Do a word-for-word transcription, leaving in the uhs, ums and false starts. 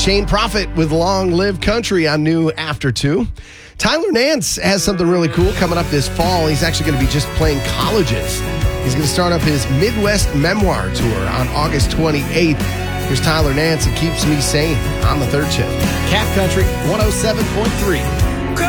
Shane Prophet with Long Live Country on New After two. Tyler Nance has something really cool coming up this fall. He's actually going to be just playing colleges. He's going to start up his Midwest Memoir Tour on August twenty-eighth. Here's Tyler Nance. It keeps me sane on the third shift. Cat Country one oh seven point three.